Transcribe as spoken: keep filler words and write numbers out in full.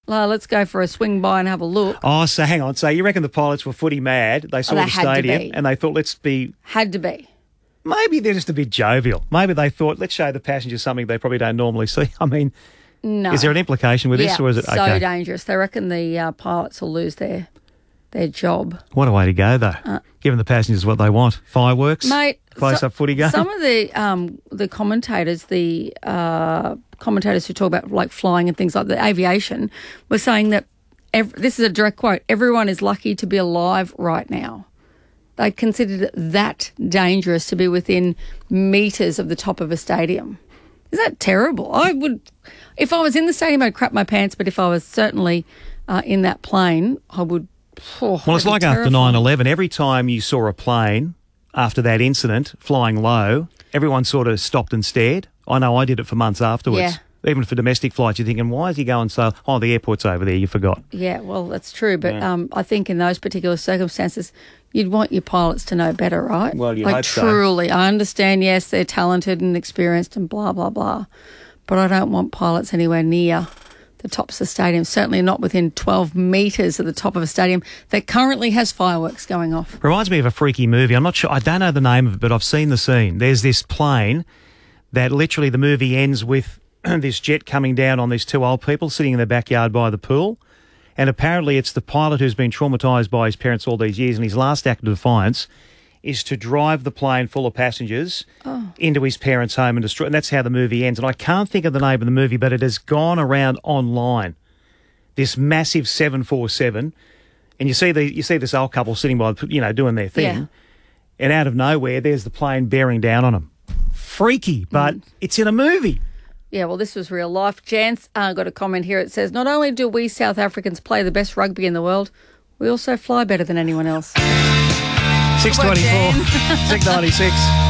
uh, let's go for a swing by and have a look. Oh, so hang on. So you reckon the pilots were footy mad? They saw Oh, they the had to stadium be. and they thought, let's be... Had to be. Maybe they're just a bit jovial. Maybe they thought, let's show the passengers something they probably don't normally see. I mean, No. is there an implication with yeah, this, or is it so okay? dangerous. They reckon the uh, pilots will lose their their job. What a way to go, though. Uh, Giving the passengers what they want. Fireworks, Mate, close so- up footy game. Some of the um, the commentators, the uh, commentators who talk about like flying and things like the aviation, were saying that ev- this is a direct quote: "Everyone is lucky to be alive right now." They considered it that dangerous to be within metres of the top of a stadium. Isn't that terrible? I would, if I was in the stadium, I'd crap my pants. But if I was certainly uh, in that plane, I would. Oh, Well, it's it'd be like after terrifying. nine eleven. Every time you saw a plane after that incident flying low, everyone sort of stopped and stared. I know I did it for months afterwards. Yeah. Even for domestic flights, you're thinking, why is he going so... Oh, the airport's over there, you forgot. Yeah, well, that's true. But Yeah. um, I think in those particular circumstances, you'd want your pilots to know better, right? Well, you'd like, hope so. truly, I understand, yes, they're talented and experienced and blah, blah, blah. But I don't want pilots anywhere near the tops of stadiums, certainly not within twelve metres of the top of a stadium that currently has fireworks going off. Reminds me of a freaky movie. I'm not sure... I don't know the name of it, but I've seen the scene. There's this plane that literally the movie ends with this jet coming down on these two old people sitting in their backyard by the pool. And apparently it's the pilot who's been traumatised by his parents all these years, and his last act of defiance is to drive the plane full of passengers Oh. into his parents' home and destroy. And that's how the movie ends. And I can't think of the name of the movie, but it has gone around online. This massive seven forty-seven, and you see the you see this old couple sitting by, you know, doing their thing, Yeah. and out of nowhere, there's the plane bearing down on them. Freaky, but Mm. it's in a movie. Yeah, well, this was real life. Jance uh, got a comment here. It says, not only do we South Africans play the best rugby in the world, we also fly better than anyone else. six twenty-four, six ninety-six.